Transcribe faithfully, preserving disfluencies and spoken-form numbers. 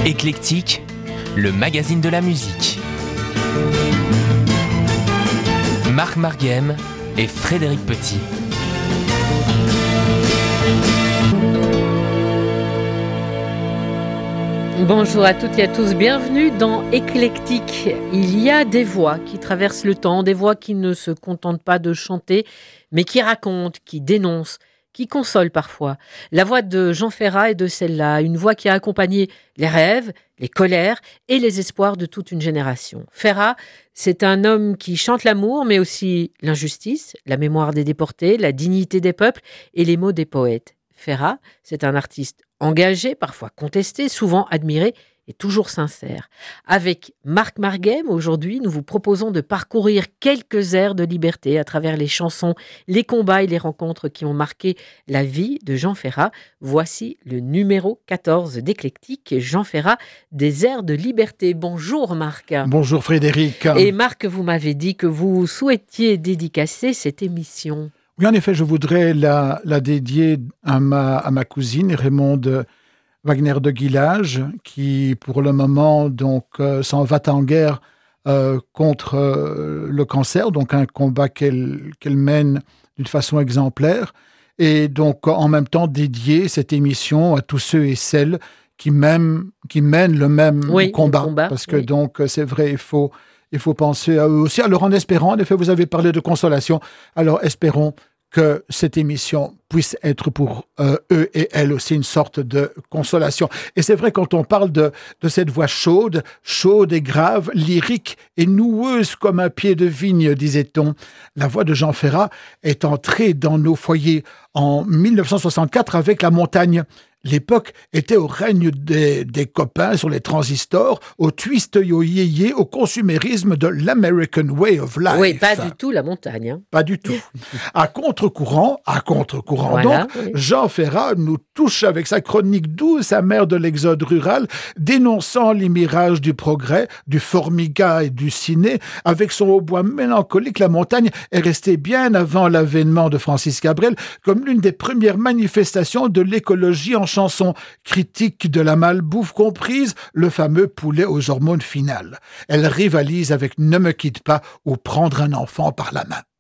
Éclectique, le magazine de la musique. Marc Marguem et Frédéric Petit. Bonjour à toutes et à tous, bienvenue dans Éclectique. Il y a des voix qui traversent le temps, des voix qui ne se contentent pas de chanter, mais qui racontent, qui dénoncent, qui consolent parfois. La voix de Jean Ferrat est de celle-là, une voix qui a accompagné les rêves, les colères et les espoirs de toute une génération. Ferrat, c'est un homme qui chante l'amour, mais aussi l'injustice, la mémoire des déportés, la dignité des peuples et les mots des poètes. Ferrat, c'est un artiste engagé, parfois contesté, souvent admiré et toujours sincère. Avec Marc Marguem, aujourd'hui, nous vous proposons de parcourir quelques airs de liberté à travers les chansons, les combats et les rencontres qui ont marqué la vie de Jean Ferrat. Voici le numéro quatorze d'Éclectique, Jean Ferrat, des airs de liberté. Bonjour Marc. Bonjour Frédéric. Et Marc, vous m'avez dit que vous souhaitiez dédicacer cette émission. Oui, en effet, je voudrais la, la dédier à ma, à ma cousine, Raymonde Wagner de Guillage, qui, pour le moment, donc, euh, s'en va en guerre euh, contre euh, le cancer, donc un combat qu'elle, qu'elle mène d'une façon exemplaire, et donc, en même temps, dédier cette émission à tous ceux et celles qui, même, qui mènent le même oui, combat, le combat. Parce que, oui. donc, c'est vrai, il faut... Il faut penser à eux aussi. Alors, en espérant, en effet, vous avez parlé de consolation. Alors, espérons que cette émission puisse être pour euh, eux et elles aussi une sorte de consolation. Et c'est vrai, quand on parle de, de cette voix chaude, chaude et grave, lyrique et noueuse comme un pied de vigne, disait-on, la voix de Jean Ferrat est entrée dans nos foyers en dix-neuf cent soixante-quatre avec La Montagne. L'époque était au règne des, des copains sur les transistors, au twist yo-yé-yé, au consumérisme de l'American Way of Life. Oui, pas du tout La Montagne. Hein. Pas du tout. À contre-courant, à contre-courant voilà, donc, oui. Jean Ferrat nous touche avec sa chronique douce amère de l'exode rural, dénonçant les mirages du progrès, du formiga et du ciné. Avec son hautbois mélancolique, La Montagne est restée bien avant l'avènement de Francis Cabrel comme l'une des premières manifestations de l'écologie en chanson, critique de la malbouffe comprise, le fameux poulet aux hormones finales. Elle rivalise avec Ne me quitte pas ou Prendre un enfant par la main.